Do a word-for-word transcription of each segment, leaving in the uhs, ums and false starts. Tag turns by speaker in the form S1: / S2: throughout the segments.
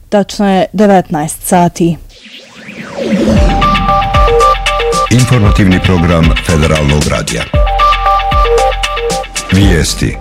S1: Tačno je devetnaest sati.
S2: Informativni program Federalnog radija. Vijesti.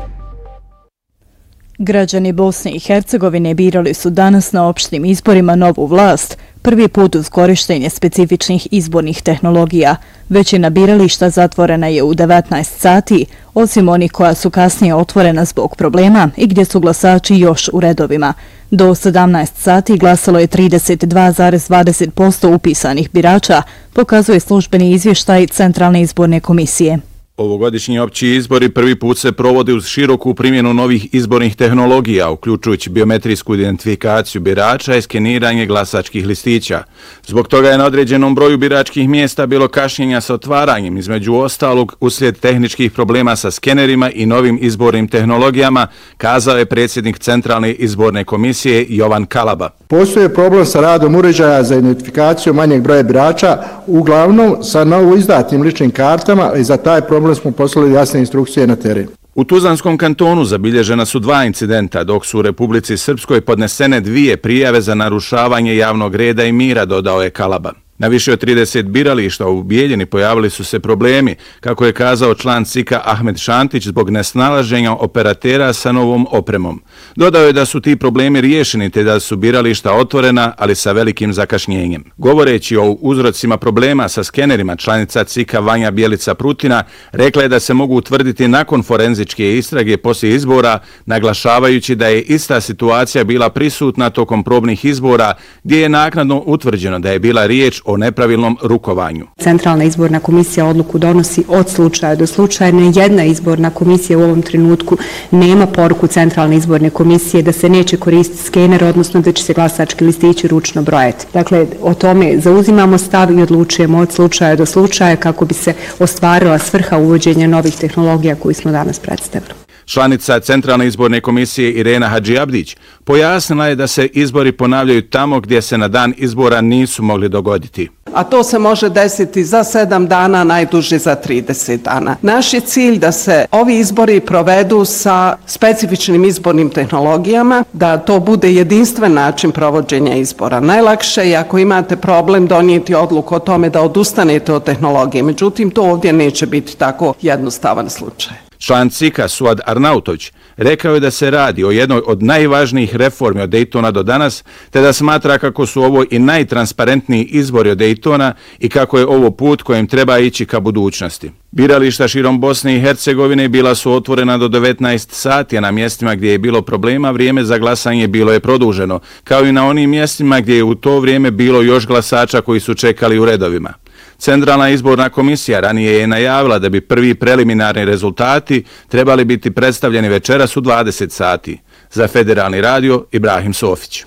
S1: Građani Bosne i Hercegovine birali su danas na opštim izborima novu vlast, prvi put uz korištenje specifičnih izbornih tehnologija. Većina birališta zatvorena je u devetnaest sati, osim onih koja su kasnije otvorena zbog problema i gdje su glasači još u redovima. Do sedamnaest sati glasalo je trideset dva zarez dvadeset posto upisanih birača, pokazuje službeni izvještaj Centralne izborne komisije.
S3: Ovogodišnji opći izbori prvi put se provode uz široku primjenu novih izbornih tehnologija, uključujući biometrijsku identifikaciju birača i skeniranje glasačkih listića. Zbog toga je na određenom broju biračkih mjesta bilo kašnjenja sa otvaranjem, između ostalog uslijed tehničkih problema sa skenerima i novim izbornim tehnologijama, kazao je predsjednik Centralne izborne komisije Jovan Kalaba.
S4: Postoje problem sa radom uređaja za identifikaciju manjeg broja birača, uglavnom sa novo izdatim ličnim kartama, i za taj problem smo poslali jasne instrukcije na teren.
S3: U Tuzlanskom kantonu zabilježena su dva incidenta, dok su u Republici Srpskoj podnesene dvije prijave za narušavanje javnog reda i mira, dodao je Kalaba. Na više od trideset birališta u Bijeljini pojavili su se problemi, kako je kazao član C I K-a Ahmed Šantić, zbog nesnalaženja operatera sa novom opremom. Dodao je da su ti problemi riješeni te da su birališta otvorena, ali sa velikim zakašnjenjem. Govoreći o uzrocima problema sa skenerima, članica C I K-a Vanja Bjelica Prutina rekla je da se mogu utvrditi nakon forenzičke istrage poslije izbora, naglašavajući da je ista situacija bila prisutna tokom probnih izbora, gdje je naknadno utvrđeno da je bila riječ o nepravilnom rukovanju.
S5: Centralna izborna komisija odluku donosi od slučaja do slučaja. Ne jedna izborna komisija u ovom trenutku nema poruku Centralne izborne komisije da se neće koristiti skener, odnosno da će se glasački listići ručno brojati. Dakle, o tome zauzimamo stav i odlučujemo od slučaja do slučaja kako bi se ostvarila svrha uvođenja novih tehnologija koju smo danas predstavili.
S3: Članica Centralne izborne komisije Irena Hadžiabdić pojasnila je da se izbori ponavljaju tamo gdje se na dan izbora nisu mogli dogoditi.
S6: A to se može desiti za sedam dana, najduže za trideset dana. Naš je cilj da se ovi izbori provedu sa specifičnim izbornim tehnologijama, da to bude jedinstven način provođenja izbora. Najlakše je ako imate problem donijeti odluku o tome da odustanete od tehnologije, međutim to ovdje neće biti tako jednostavan slučaj.
S3: Član C I K-a Suad Arnautović rekao je da se radi o jednoj od najvažnijih reformi od Dejtona do danas, te da smatra kako su ovo i najtransparentniji izbori od Dejtona i kako je ovo put kojim treba ići ka budućnosti. Birališta širom Bosne i Hercegovine bila su otvorena do devetnaest sati, a na mjestima gdje je bilo problema vrijeme za glasanje bilo je produženo, kao i na onim mjestima gdje je u to vrijeme bilo još glasača koji su čekali u redovima. Centralna izborna komisija ranije je najavila da bi prvi preliminarni rezultati trebali biti predstavljeni večeras u dvadeset sati. Za Federalni radio, Ibrahim Sofić.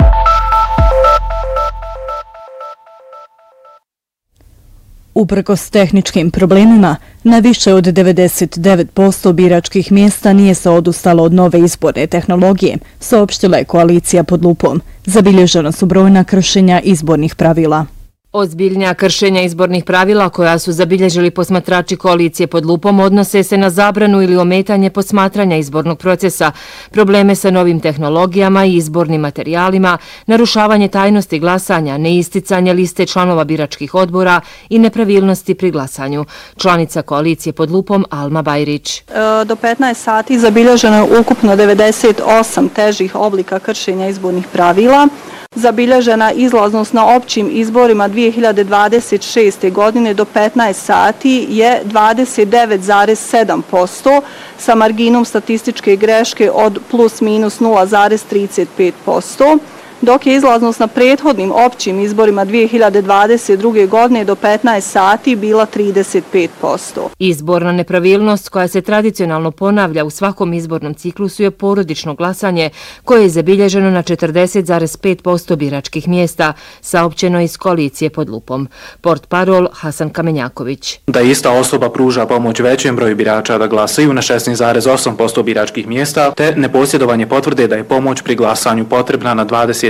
S1: Uprkos tehničkim problemima, na više od devedeset devet posto biračkih mjesta nije se odustalo od nove izborne tehnologije, saopštila je koalicija pod lupom. Zabilježena su brojna kršenja izbornih pravila.
S7: Ozbiljnija kršenja izbornih pravila koja su zabilježili posmatrači koalicije pod lupom odnose se na zabranu ili ometanje posmatranja izbornog procesa, probleme sa novim tehnologijama i izbornim materijalima, narušavanje tajnosti glasanja, neisticanje liste članova biračkih odbora i nepravilnosti pri glasanju. Članica koalicije pod lupom Alma Bajrić.
S8: Do petnaest sati zabilježeno je ukupno devedeset osam težih oblika kršenja izbornih pravila. Zabilježena izlaznost na općim izborima dvije hiljade dvadeset šeste. godine do petnaest sati je dvadeset devet zarez sedam posto sa marginom statističke greške od plus minus nula zarez trideset pet posto. Dok je izlaznost na prethodnim općim izborima dvije hiljade dvadeset druge. godine do petnaest sati bila trideset pet posto.
S7: Izborna nepravilnost koja se tradicionalno ponavlja u svakom izbornom ciklusu je porodično glasanje koje je zabilježeno na četrdeset zarez pet posto biračkih mjesta, saopćeno iz koalicije pod lupom. Portparol Hasan Kamenjaković.
S9: Da ista osoba pruža pomoć većem broju birača da glasaju na šesnaest zarez osam posto biračkih mjesta, te neposjedovanje potvrde da je pomoć pri glasanju potrebna na dvadeset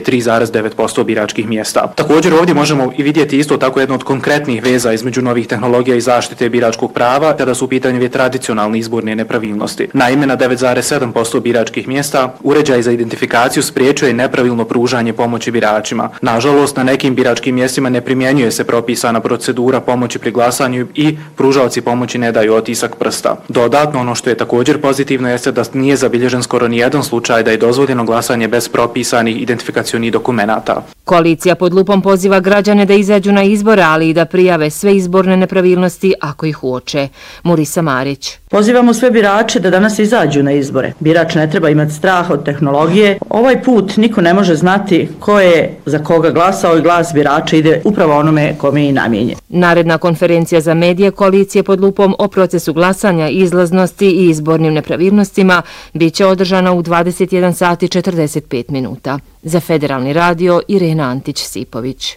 S9: otprilike tri zarez devet posto biračkih mjesta. Također ovdje možemo i vidjeti isto tako jedno od konkretnih veza između novih tehnologija i zaštite biračkog prava kada su u pitanju tradicionalne izborne nepravilnosti. Naime, na devet zarez sedam posto biračkih mjesta uređaj za identifikaciju spriječuje nepravilno pružanje pomoći biračima. Nažalost, na nekim biračkim mjestima ne primjenjuje se propisana procedura pomoći pri glasanju i pružaoci pomoći ne daju otisak prsta. Dodatno, ono što je također pozitivno jeste da nije zabilježen skoro nijedan slučaj da je dozvoljeno glasanje bez propisanih identifikacionih dokumenata.
S7: Koalicija pod lupom poziva građane da izađu na izbore, ali i da prijave sve izborne nepravilnosti ako ih uoče. Murisa Marić.
S10: Pozivamo sve birače da danas izađu na izbore. Birač ne treba imati strah od tehnologije. Ovaj put niko ne može znati ko je za koga glasao i glas birača ide upravo onome kome je i namijenjen.
S7: Naredna konferencija za medije Koalicije pod lupom o procesu glasanja, izlaznosti i izbornim nepravilnostima biće održana u dvadeset jedan sati i četrdeset pet minuta. Za Federalni radio Irena Antić-Sipović.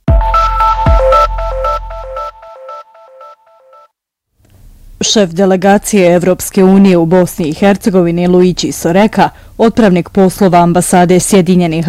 S1: Šef delegacije Evropske unije u Bosni i Hercegovini Luigi Soreka, otpravnik poslova ambasade Sjedinjenih